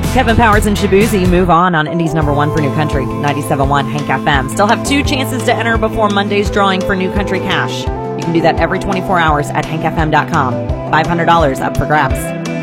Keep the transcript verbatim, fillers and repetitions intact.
Kevin Powers and Shabuzi move on on Indy's number one for New Country, ninety-seven point one Hank F M. Still have two chances to enter before Monday's drawing for New Country Cash. You can do that every twenty-four hours at hank f m dot com. five hundred dollars up for grabs.